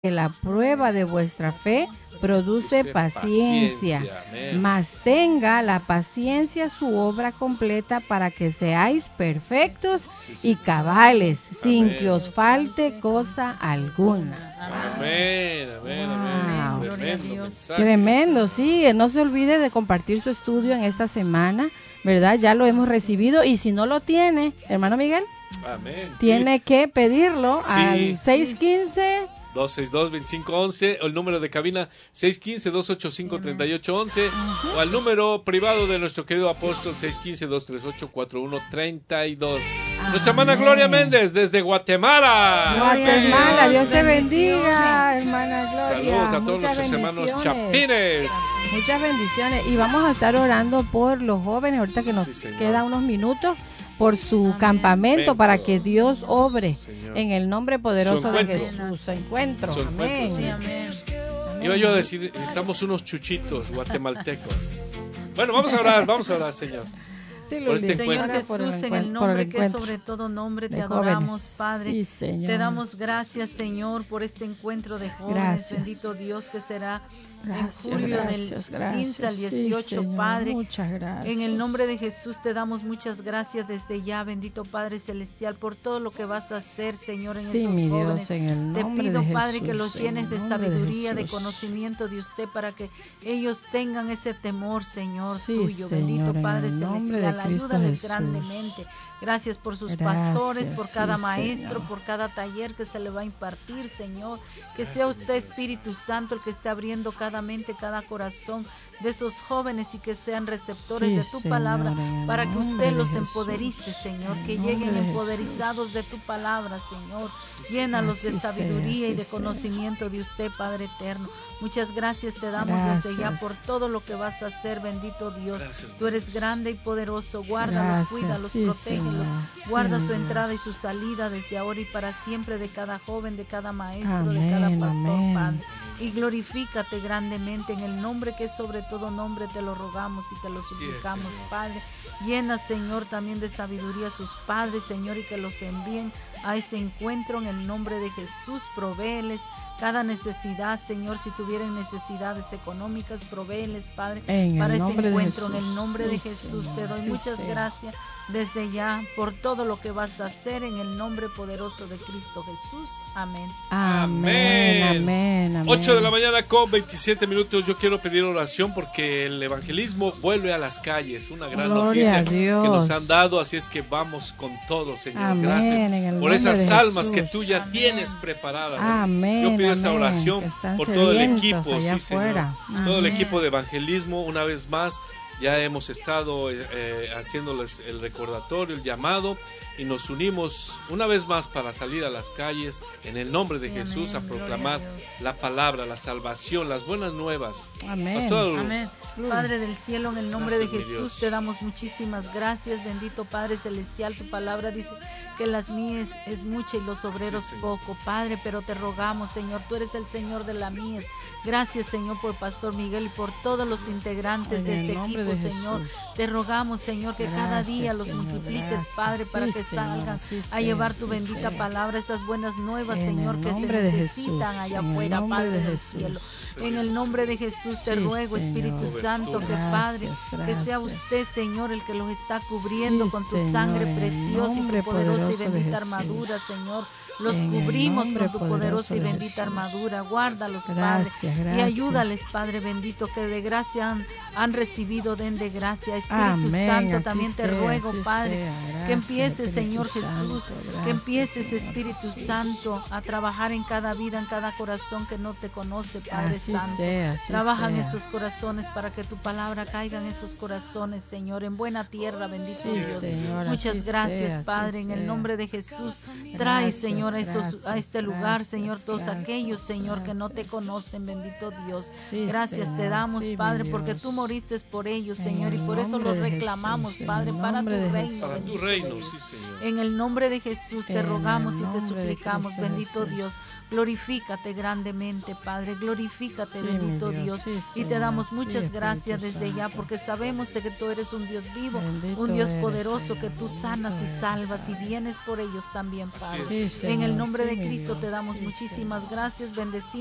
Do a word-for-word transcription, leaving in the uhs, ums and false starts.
que la prueba de vuestra fe produce paciencia, mas tenga la paciencia su obra completa para que seáis perfectos y cabales, sin que os falte cosa alguna. Amén, amén, amén. Wow. Tremendo mensaje. Tremendo, sí. No se olvide de compartir su estudio en esta semana, ¿verdad? Ya lo hemos recibido y si no lo tiene, hermano Miguel, Amén. tiene Sí. que pedirlo Sí. al seis uno cinco. dos seis dos, dos cinco uno uno, o el número de cabina seis uno cinco, dos ocho cinco, tres ocho uno uno, o al número privado de nuestro querido apóstol seis uno cinco, dos tres ocho, cuatro uno tres dos. Nuestra hermana Gloria Méndez desde Guatemala. Guatemala, Dios te bendiga, hermana Gloria. Saludos a todos Muchas nuestros hermanos bendiciones. chapines. Muchas bendiciones. Y vamos a estar orando por los jóvenes, ahorita que nos Sí, señor. quedan unos minutos, por su Amén. campamento, Amén. para que Dios obre Señor. en el nombre poderoso Su de encuentro. Jesús. Su encuentro. Su encuentro, Amén. Sí, amén. Iba yo a decir, estamos unos chuchitos guatemaltecos. Bueno, vamos a orar, vamos a orar, Señor. Sí, Por este Luli, Señor encuentro. ora por el Jesús, en encuent- el por nombre que es encuentro sobre todo nombre, te de adoramos, jóvenes. Padre. Sí, Señor. Te damos gracias, Señor, por este encuentro de jóvenes. Gracias. Bendito Dios, que será Gracias, en julio gracias, del gracias. quince al Sí, dieciocho, Señor, Padre. muchas gracias. En el nombre de Jesús te damos muchas gracias desde ya, bendito Padre Celestial, por todo lo que vas a hacer, Señor, en Sí, esos mi jóvenes. Dios, en el Te nombre pido, de Padre, Jesús, que los en llenes el de nombre de sabiduría, de, Jesús. conocimiento de usted, para que ellos tengan ese temor, Señor, Sí, tuyo. Señor, Bendito en Padre el nombre de Celestial, Cristo ayúdales Jesús. grandemente. Gracias por sus Gracias, pastores, por cada sí, maestro, Señor. por cada taller que se le va a impartir, Señor. Que sea usted, Espíritu Santo, el que esté abriendo cada mente, cada corazón de esos jóvenes, y que sean receptores Sí, de tu Señor, palabra, en el para que nombre usted de los Jesús. empoderice, Señor, En que el nombre lleguen de empoderizados de tu palabra, Señor. Llénalos de Así sea, sabiduría y así de sea. conocimiento de usted, Padre eterno. Muchas gracias te damos desde ya Gracias. por todo lo que vas a hacer, bendito Dios. Gracias, Tú eres Dios. grande y poderoso. Guárdalos, Gracias, cuídalos, sí, protégelos. Señor. Guarda Sí, su mi entrada y Dios. su salida desde ahora y para siempre, de cada joven, de cada maestro, de Amén, cada pastor, amén. Padre. Y glorifícate grandemente en el nombre que es sobre todo nombre, te lo rogamos y te lo Así es, suplicamos, Señor. Padre. Llena, Señor, también de sabiduría a sus padres, Señor, y que los envíen a ese encuentro en el nombre de Jesús. Provéeles cada necesidad, Señor. Si tuvieran necesidades económicas, provéeles, Padre, En el para ese nombre de encuentro. En Jesús. el nombre de Sí, Jesús te Señor, doy sí muchas sea. gracias desde ya por todo lo que vas a hacer, en el nombre poderoso de Cristo Jesús. Amén. Amén, amén, amén. ocho de la mañana con veintisiete minutos. Yo quiero pedir oración porque el evangelismo vuelve a las calles. Una gran Gloria a noticia Dios. que nos han dado. Así es que vamos con todo, Señor. Amén, Gracias en el por nombre esas de almas Jesús. que tú ya Amén. tienes preparadas. Amén, Yo pido esa amén, oración que están por todo el sedientos equipo, allá sí, Señor. afuera. Todo el Amén. equipo de evangelismo, una vez más. Ya hemos estado eh, haciéndoles el recordatorio, el llamado, y nos unimos una vez más para salir a las calles en el nombre de Sí, Jesús, amén. a proclamar Gloria a Dios. la palabra, la salvación, las buenas nuevas. Amén. Pastor, Amén. Padre del cielo, en el nombre Gracias, de mi Jesús Dios. te damos muchísimas gracias. Bendito Padre celestial, tu palabra dice que las mías es mucha y los obreros Sí, Señor. poco, Padre, pero te rogamos, Señor, tú eres el Señor de la mies. Gracias, Señor, por Pastor Miguel y por todos los integrantes En de el este nombre equipo, de Señor. Jesús. Te rogamos, Señor, que cada Gracias, día los Señor, multipliques, gracias. Padre, para Sí, que Señor, salgan sí a sea, llevar tu sí bendita sea. palabra, esas buenas nuevas, En Señor, el que se nombre de necesitan Jesús, allá en el afuera, nombre Padre de del Jesús. cielo. En el nombre de Jesús te Sí, ruego, Señor. Espíritu Santo, que Gracias, Padre, que sea gracias. usted, Señor, el que los está cubriendo Sí, con tu Señor, sangre en el preciosa y nombre tu poderosa y poderoso de bendita Jesús. armadura, Señor. Los En el cubrimos nombre con tu poderosa y poderoso de bendita Jesús. armadura. Guárdalos, Padre, Gracias, y gracias. ayúdales, Padre bendito, que de gracia han, han recibido, den de gracia. Espíritu Amén, Santo, así también te sea, ruego, así Padre, sea. que Gracias, empieces, Espíritu Señor Santo, Jesús, gracias, que empieces, Señor Espíritu Jesús. Santo, a trabajar en cada vida, en cada corazón que no te conoce, Padre Así Santo. sea, así Trabaja en sea. esos corazones para que tu palabra caiga en esos corazones, Señor, en buena tierra, bendito Sí, Dios. Señor, Muchas así gracias, sea, así Padre, en el sea. nombre de Jesús. Trae, Gracias, Señor, a, esos, gracias, a este lugar, gracias, Señor, todos gracias, aquellos, Señor, que no te gracias. conocen, bendito Dios. Sí, Gracias te Señor, damos, sí, mi Padre, porque Dios. tú moriste por ellos, ellos, Señor, y por eso los reclamamos, Padre, para tu reino. Para tu reino, sí, Señor. En el nombre de Jesús te rogamos y te suplicamos, bendito Dios, glorifícate grandemente, Padre, glorifícate, bendito Dios, y te damos muchas gracias desde ya, porque sabemos que tú eres un Dios vivo, un Dios poderoso, que tú sanas y salvas y vienes por ellos también, Padre. En el nombre de Cristo te damos muchísimas gracias, bendecimos